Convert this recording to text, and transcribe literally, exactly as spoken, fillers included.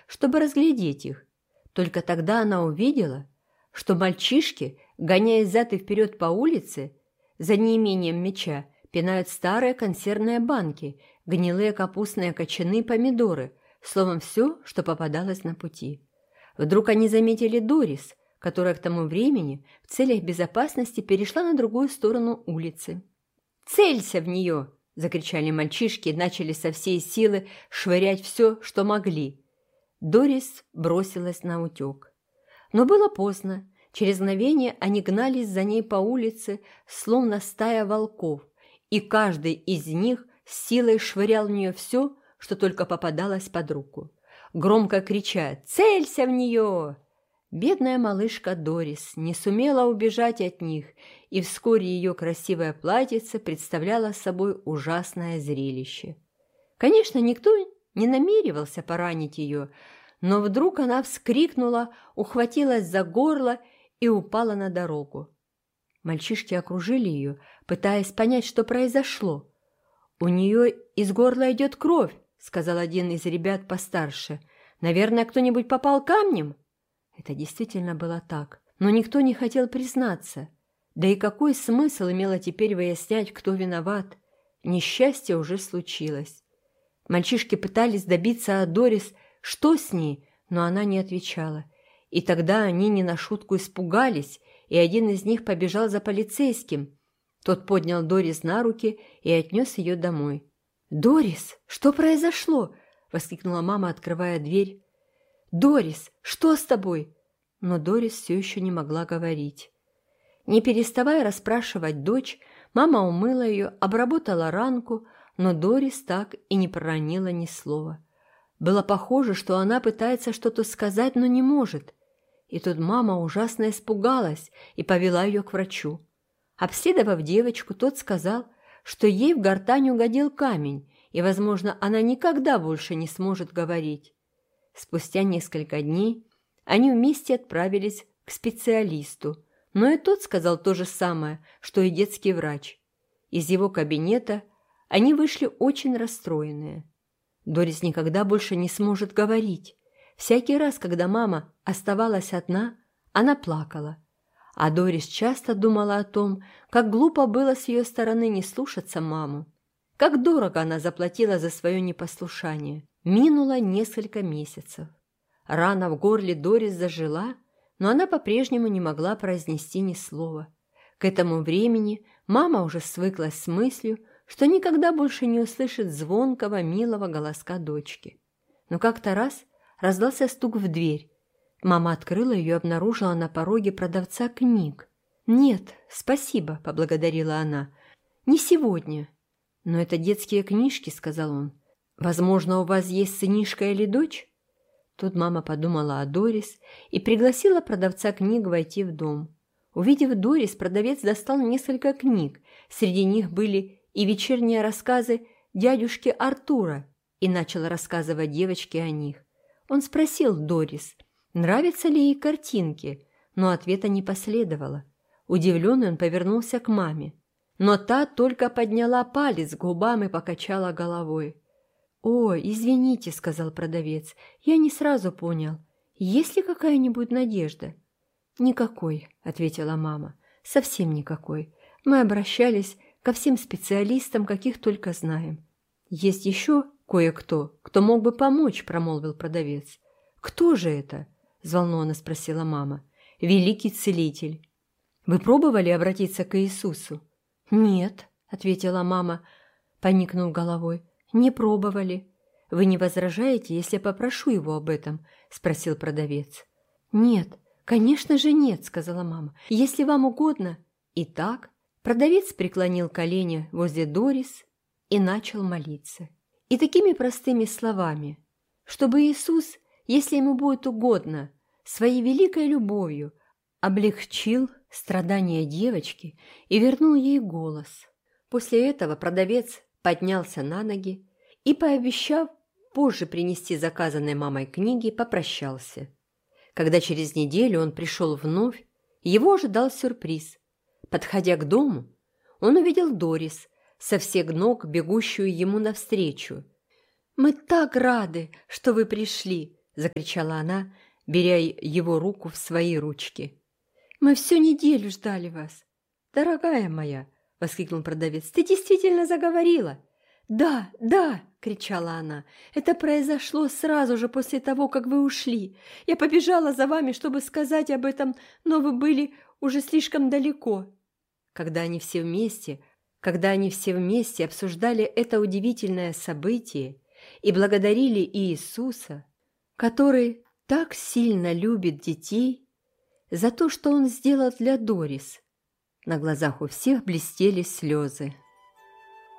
чтобы разглядеть их. Только тогда она увидела, что мальчишки, гоняясь взад и вперед по улице, за неимением мяча, пинают старые консервные банки, гнилые капустные кочаны, помидоры, словом, все, что попадалось на пути. Вдруг они заметили Дорис, которая к тому времени в целях безопасности перешла на другую сторону улицы. «Целься в нее!» – закричали мальчишки и начали со всей силы швырять все, что могли. Дорис бросилась наутек. Но было поздно. Через мгновение они гнались за ней по улице, словно стая волков, и каждый из них с силой швырял в нее все, что только попадалось под руку, громко крича «Целься в нее!». Бедная малышка Дорис не сумела убежать от них, и вскоре ее красивое платьице представляло собой ужасное зрелище. Конечно, никто не намеревался поранить ее, но вдруг она вскрикнула, ухватилась за горло и упала на дорогу. Мальчишки окружили ее, пытаясь понять, что произошло. «У нее из горла идет кровь», — сказал один из ребят постарше. «Наверное, кто-нибудь попал камнем?» Это действительно было так, но никто не хотел признаться. Да и какой смысл имело теперь выяснять, кто виноват? Несчастье уже случилось. Мальчишки пытались добиться от Дорис, что с ней, но она не отвечала. И тогда они не на шутку испугались, и один из них побежал за полицейским. Тот поднял Дорис на руки и отнес ее домой. «Дорис, что произошло?» – воскликнула мама, открывая дверь. «Дорис, что с тобой?» Но Дорис все еще не могла говорить. Не переставая расспрашивать дочь, мама умыла ее, обработала ранку, но Дорис так и не проронила ни слова. Было похоже, что она пытается что-то сказать, но не может. И тут мама ужасно испугалась и повела ее к врачу. Обследовав девочку, тот сказал, что ей в гортань угодил камень, и, возможно, она никогда больше не сможет говорить. Спустя несколько дней они вместе отправились к специалисту, но и тот сказал то же самое, что и детский врач. Из его кабинета они вышли очень расстроенные. Дорис никогда больше не сможет говорить. Всякий раз, когда мама оставалась одна, она плакала. А Дорис часто думала о том, как глупо было с ее стороны не слушаться маму. Как дорого она заплатила за свое непослушание. Минуло несколько месяцев. Рана в горле Дорис зажила, но она по-прежнему не могла произнести ни слова. К этому времени мама уже свыклась с мыслью, что никогда больше не услышит звонкого, милого голоска дочки. Но как-то раз раздался стук в дверь. Мама открыла ее и обнаружила на пороге продавца книг. «Нет, спасибо», — поблагодарила она. «Не сегодня». «Но это детские книжки», — сказал он. «Возможно, у вас есть сынишка или дочь?» Тут мама подумала о Дорис и пригласила продавца книг войти в дом. Увидев Дорис, продавец достал несколько книг. Среди них были и вечерние рассказы дядюшки Артура, и начал рассказывать девочке о них. Он спросил Дорис, нравятся ли ей картинки, но ответа не последовало. Удивленный он повернулся к маме, но та только подняла палец к губам и покачала головой. «О, извините», — сказал продавец, — «я не сразу понял. Есть ли какая-нибудь надежда?» «Никакой», — ответила мама, — «совсем никакой. Мы обращались ко всем специалистам, каких только знаем». «Есть еще кое-кто, кто мог бы помочь», — промолвил продавец. «Кто же это?» — взволнованно спросила мама. «Великий целитель». «Вы пробовали обратиться к Иисусу?» «Нет», — ответила мама, поникнув головой. «Не пробовали. Вы не возражаете, если я попрошу его об этом?» — спросил продавец. «Нет, конечно же нет», — сказала мама. «Если вам угодно». Итак, продавец преклонил колени возле Дорис и начал молиться. И такими простыми словами, чтобы Иисус, если ему будет угодно, своей великой любовью облегчил страдания девочки и вернул ей голос. После этого продавец поднялся на ноги и, пообещав позже принести заказанные мамой книги, попрощался. Когда через неделю он пришел вновь, его ожидал сюрприз. Подходя к дому, он увидел Дорис, со всех ног бегущую ему навстречу. «Мы так рады, что вы пришли!» – – закричала она, беря его руку в свои ручки. «Мы всю неделю ждали вас!» «Дорогая моя!» – воскликнул продавец. «Ты действительно заговорила!» «Да, да!» – кричала она. «Это произошло сразу же после того, как вы ушли. Я побежала за вами, чтобы сказать об этом, но вы были уже слишком далеко». Когда они все вместе, когда они все вместе обсуждали это удивительное событие и благодарили Иисуса, который так сильно любит детей, за то, что Он сделал для Дорис, на глазах у всех блестели слезы.